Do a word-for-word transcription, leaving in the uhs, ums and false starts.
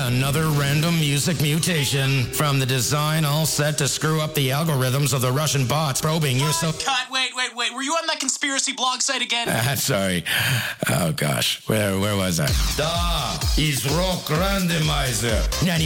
another random music mutation. From the design all set to screw up the algorithms of the Russian bots probing you so... Cut, wait, wait, wait. Were you on that conspiracy blog site again? Uh, sorry. Oh, gosh. Where, where was I? Da, is Rock Randomizer. ninety